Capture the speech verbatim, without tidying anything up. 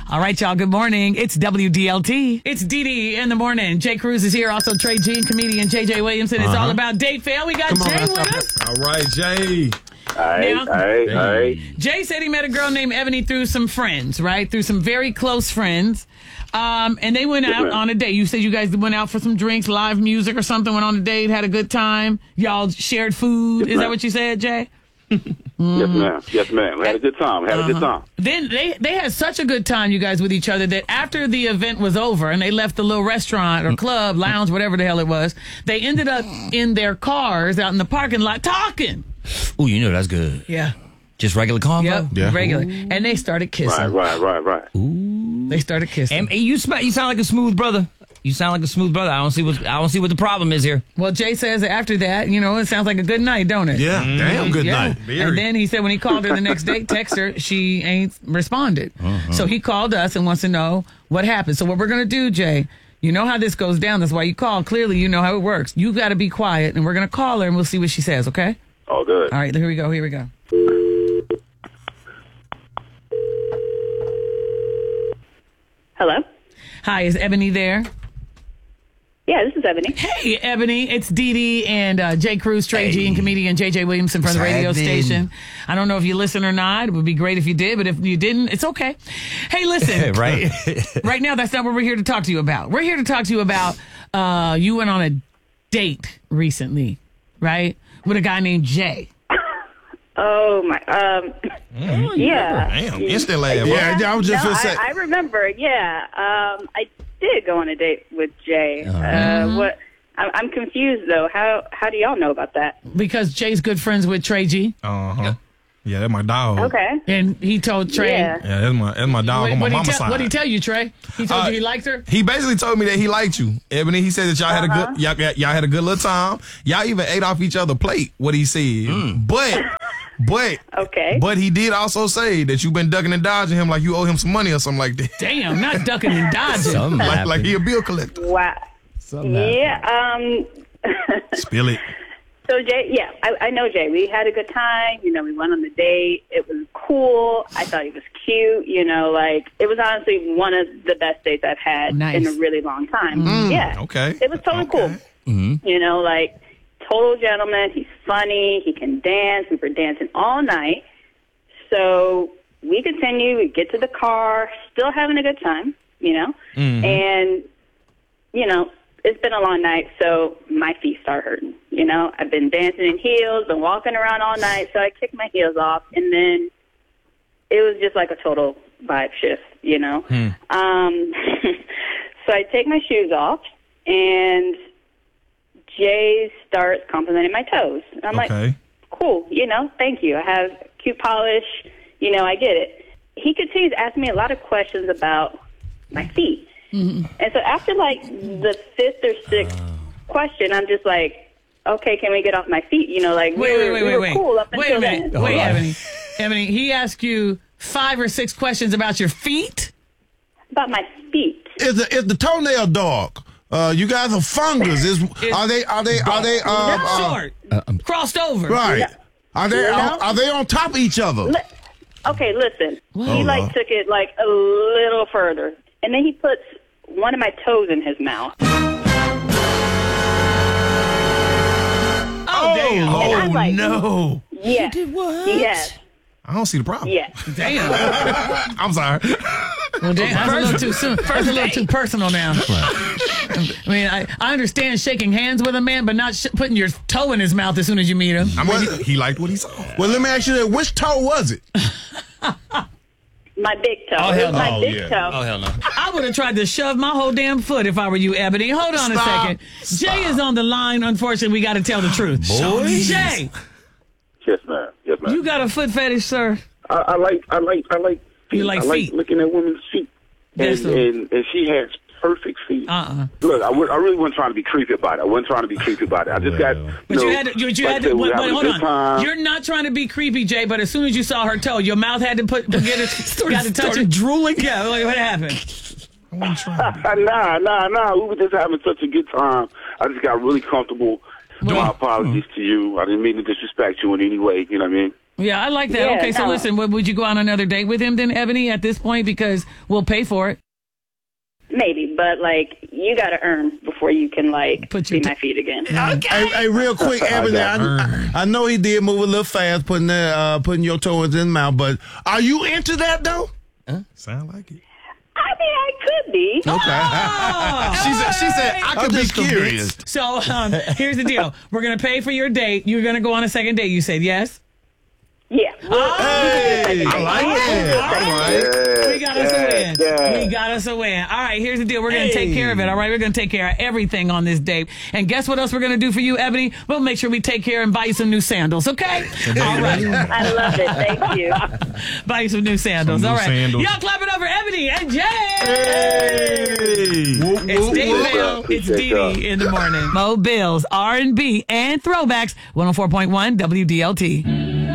All right, y'all. Good morning. It's W D L T. It's D D in the morning. Jay Cruz is here. Also, Trey G and comedian J J Williamson. It's Uh-huh. all about date fail. We got Come Jay on. with us. All right, Jay. All right, Now- all right, all right. Jay said he met a girl named Ebony through some friends, right? Through some very close friends. Um, and they went out ma'am. on a date. You said you guys went out for some drinks, live music or something, went on a date, had a good time. Y'all shared food. Yes, Is that ma'am. what you said, Jay? Yes, ma'am. Yes, ma'am. We had a good time. Had a good time. Then they, they had such a good time, you guys, with each other that after the event was over and they left the little restaurant or club, lounge, whatever the hell it was, they ended up in their cars out in the parking lot talking. Ooh, you know that's good. Yeah. Just regular convo. Yep. Yeah. Regular. And they started kissing. Right, right, right, right. They started kissing. And, and you sm- you sound like a smooth brother. You sound like a smooth brother. I don't see what I don't see what the problem is here. Well, Jay says that after that, you know, it sounds like a good night, don't it? Yeah, damn good Yeah. night. And then he said when he called her the next day, text her, she ain't responded. So he called us and wants to know what happened. So what we're going to do, Jay, you know how this goes down. That's why you call. Clearly, you know how it works. You got to be quiet, and we're going to call her, and we'll see what she says, okay? All good. All right, here we go. Here we go. Hello? Hi, is Ebony there? Yeah, this is Ebony. Hey, Ebony, it's Dee Dee and uh, Jay Cruz, Trey G, and comedian J J Williamson from the What's radio happening? station. I don't know if you listen or not. It would be great if you did, but if you didn't, it's okay. Hey, listen. Right. Right now, that's not what we're here to talk to you about. We're here to talk to you about uh, you went on a date recently, right? With a guy named Jay. Oh, my. Um, yeah. Damn, instant laugh. Yeah, Yeah, I was just no, gonna say. I, I remember, yeah. Um, I did go on a date with Jay. Uh, what? I'm, I'm confused, though. How How do y'all know about that? Because Jay's good friends with Trey G. Uh huh. Yeah, that's my dog. Okay. And he told Trey. Yeah. Yeah, that's my that's my dog What on my did he, mama's tell- side. what'd he tell you, Trey? He told Uh, you he liked her? He basically told me that he liked you, Ebony. He said that y'all had a Uh-huh. good y'all, y'all y'all had a good little time. Y'all even ate off each other's plate. What he said, but but Okay. but he did also say that you've been ducking and dodging him like you owe him some money or something like that. Damn, not ducking and dodging. Something like happened. like he a bill collector. Wow. Yeah. Um. Spill it. So Jay, yeah, I, I know Jay. We had a good time. You know, we went on the date. It was cool. I thought he was cute. You know, like it was honestly one of the best dates I've had Nice. in a really long time. Yeah. Okay. It was totally Okay. cool. You know, like total gentleman. He's funny. He can dance. We were dancing all night. So we continue. We get to the car, still having a good time. You know, and you know. It's been a long night, so my feet start hurting. You know, I've been dancing in heels, been walking around all night, so I kicked my heels off, and then it was just like a total vibe shift, you know. Um, so I take my shoes off, and Jay starts complimenting my toes. And I'm like, Okay. cool, you know, thank you. I have cute polish, you know, I get it. He continues to ask me a lot of questions about my feet. And so after like the fifth or sixth question, I'm just like, okay, can we get off my feet? You know, like Wait, we wait, were, wait, we wait, were wait. cool up Wait a until minute. then. Wait, on. Ebony. Ebony, he asked you five or six questions about your feet? About my feet. Is the is the toenail dark? Uh, you guys are fungus. Is are they are they are they uh, uh, Short. crossed over. right? Are they No. are, are they on top of each other? Li- okay, listen. He Oh, like Lord. took it like a little further, and then he puts one of my toes in his mouth. Oh, damn. And Oh I'm like, no! Yes. Yes. I don't see the problem. Yes. Damn. I'm sorry. Well, damn, that's a little too soon. That's a little too personal now. I mean, I, I understand shaking hands with a man, but not sh- putting your toe in his mouth as soon as you meet him. I mean, he, he liked what he saw. Well, let me ask you this: which toe was it? My big toe. Oh, It hell was my no. big Oh, yeah. toe. Oh hell no. I would have tried to shove my whole damn foot if I were you, Ebony. Hold on Stop. a second. Jay is on the line. Unfortunately, we got to tell the truth. Boys. Jay, Yes, ma'am. Yes, ma'am. you got a foot fetish, sir? I, I like, I like, I like. Feet. You like I like feet? looking at women's feet, and Yes, sir. and, and she has perfect feet. Uh-uh. Look, I, w- I really wasn't trying to be creepy about it. I wasn't trying to be creepy about it. I just got. But know, you had to. You, you like had I said, to. we But, were but having a hold good on. time. You're not trying to be creepy, Jay. But as soon as you saw her toe, your mouth had to put get it. Got to touch started it. drooling? Yeah. What, what happened? I wasn't trying to be. nah, nah, nah. We were just having such a good time. I just got really comfortable. Well- My apologies to you. I didn't mean to disrespect you in any way. You know what I mean? Yeah, I like that. Yeah, okay, so no. listen, would, would you go on another date with him then, Ebony, at this point? Because we'll pay for it. Maybe, but like you got to earn before you can like Put see your t- my feet again. Hey, hey, real quick, Ebony, I, I know he did move a little fast, putting the, uh, putting your toes in his mouth, but are you into that though? Sound like it. I mean, I could be. Oh, She said. She said I I'm could be just curious. convinced. so um, here's the deal. We're going to pay for your date. You're going to go on a second date. You said yes? Yeah. Well, Hey, I like it. All right. Yeah, We got us a yeah, win. yeah. We got us a win. All right, here's the deal. We're going to take care of it. All right, we're going to take care of everything on this date. And guess what else we're going to do for you, Ebony? We'll make sure we take care and buy you some new sandals, okay? All right. I love it. Thank you. Buy you some new sandals. Some new All right. sandals. Y'all clap it up for Ebony and Jay. Hey. Whoop, It's whoop, Dave whoop. Bell. It's Appreciate Dee y'all. Dee in the morning. Mo Bills, R and B, and throwbacks. one oh four point one W D L T.